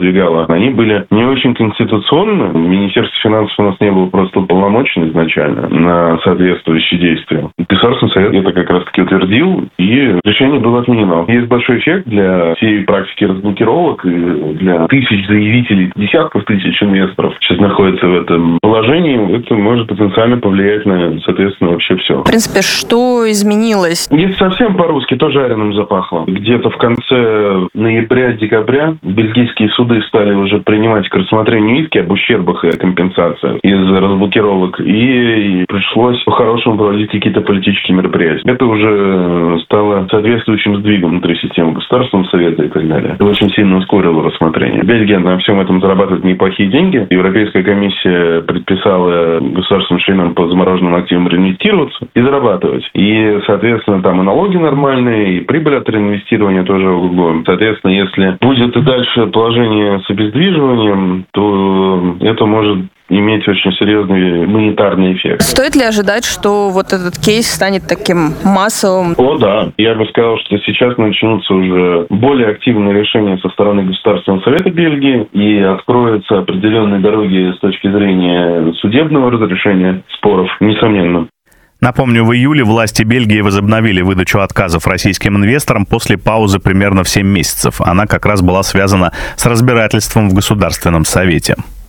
выдвигало, они были не очень конституционны. Министерство финансов у нас не было просто полномочен изначально на соответствующие действия. Государственный совет это как раз-таки утвердил, и решение было отменено. Есть большой эффект для всей практики разблокировок и для тысяч заявителей, десятков тысяч инвесторов сейчас находятся в этом положении. Это может потенциально повлиять на, соответственно, вообще все. В принципе, что изменилось? Если совсем по-русски, то жареным запахло. Где-то в конце ноября-декабря бельгийские суды стали уже принимать к рассмотрению иски об ущербах и компенсациях из разблокировок, и пришлось по-хорошему проводить какие-то политические мероприятия. Это уже стало соответствующим сдвигом внутри системы Государственного совета и так далее. Это очень сильно ускорило рассмотрение. Бельгия на всем этом зарабатывает неплохие деньги. Европейская комиссия предписала государственным членам по замороженным активам реинвестироваться и зарабатывать. И, соответственно, там и налоги нормальные, и прибыль от реинвестирования тоже углом. Соответственно, если будет и дальше положение с обездвиживанием, то это может иметь очень серьезный монетарный эффект. Стоит ли ожидать, что вот этот кейс станет таким массовым? О, да. Я бы сказал, что сейчас начнутся уже более активные решения со стороны Государственного совета Бельгии, и откроются определенные дороги с точки зрения судебного разрешения споров, несомненно. Напомню, в июле власти Бельгии возобновили выдачу отказов российским инвесторам после паузы примерно в 7 месяцев. Она как раз была связана с разбирательством в Государственном совете.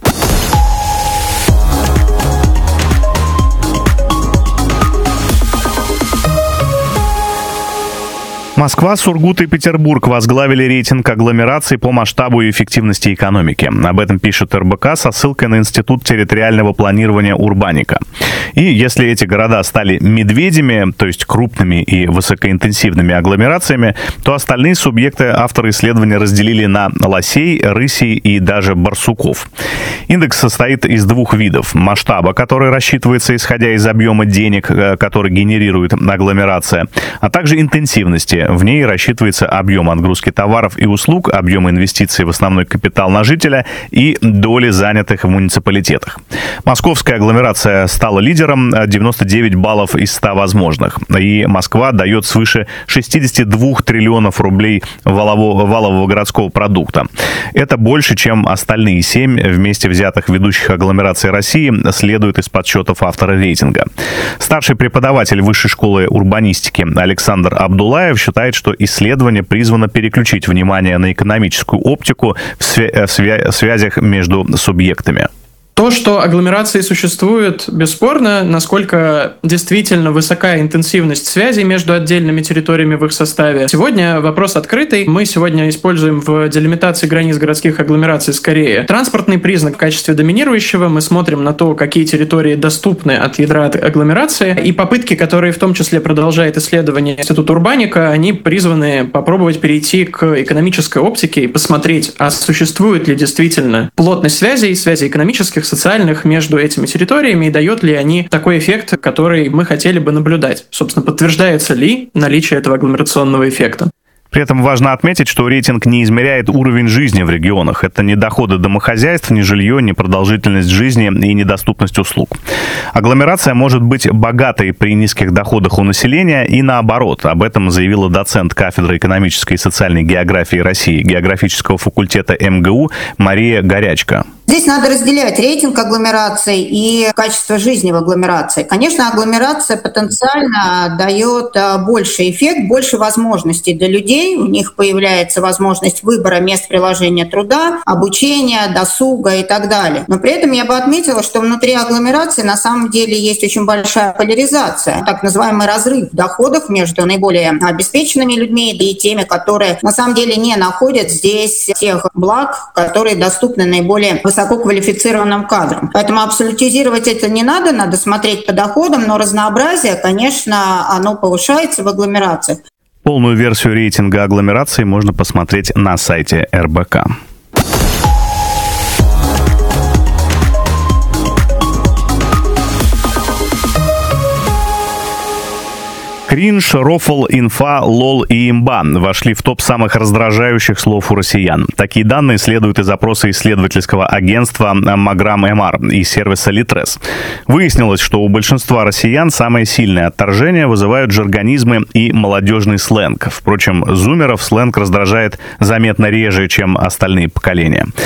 Москва, Сургут и Петербург возглавили рейтинг агломераций по масштабу и эффективности экономики. Об этом пишет РБК со ссылкой на Институт территориального планирования Урбаника. И если эти города стали медведями, то есть крупными и высокоинтенсивными агломерациями, то остальные субъекты авторы исследования разделили на лосей, рысей и даже барсуков. Индекс состоит из двух видов. Масштаба, который рассчитывается исходя из объема денег, который генерирует агломерация, а также интенсивности. В ней рассчитывается объем отгрузки товаров и услуг, объем инвестиций в основной капитал на жителя и доли занятых в муниципалитетах. Московская агломерация стала лидером, 99 баллов из 100 возможных. И Москва дает свыше 62 триллионов рублей валового городского продукта. Это больше, чем остальные 7 вместе взятых ведущих агломераций России, следует из подсчетов автора рейтинга. Старший преподаватель Высшей школы урбанистики Александр Абдулаев считает, что исследование призвано переключить внимание на экономическую оптику в связях между субъектами. То, что агломерации существуют, бесспорно, насколько действительно высока интенсивность связей между отдельными территориями в их составе. Сегодня вопрос открытый. Мы сегодня используем в делимитации границ городских агломераций скорее транспортный признак в качестве доминирующего. Мы смотрим на то, какие территории доступны от ядра агломерации. И попытки, которые в том числе продолжает исследование Института Урбаника, они призваны попробовать перейти к экономической оптике и посмотреть, а существует ли действительно плотность связей экономических, социальных между этими территориями, и дает ли они такой эффект, который мы хотели бы наблюдать. Собственно, подтверждается ли наличие этого агломерационного эффекта. При этом важно отметить, что рейтинг не измеряет уровень жизни в регионах. Это не доходы домохозяйств, не жилье, не продолжительность жизни и недоступность услуг. Агломерация может быть богатой при низких доходах у населения и наоборот. Об этом заявила доцент кафедры экономической и социальной географии России географического факультета МГУ Мария Горячка. Здесь надо разделять рейтинг агломераций и качество жизни в агломерации. Конечно, агломерация потенциально дает больший эффект, больше возможностей для людей. У них появляется возможность выбора мест приложения труда, обучения, досуга и так далее. Но при этом я бы отметила, что внутри агломерации на самом деле есть очень большая поляризация, так называемый разрыв в доходах между наиболее обеспеченными людьми и теми, которые на самом деле не находят здесь тех благ, которые доступны наиболее высококвалифицированным кадрам. Поэтому абсолютизировать это не надо, надо смотреть по доходам, но разнообразие, конечно, оно повышается в агломерациях. Полную версию рейтинга агломераций можно посмотреть на сайте РБК. Кринж, рофл, инфа, лол и имба вошли в топ самых раздражающих слов у россиян. Такие данные следуют из опроса исследовательского агентства Magram MR и сервиса Litres. Выяснилось, что у большинства россиян самое сильное отторжение вызывают жаргонизмы и молодежный сленг. Впрочем, зумеров сленг раздражает заметно реже, чем остальные поколения.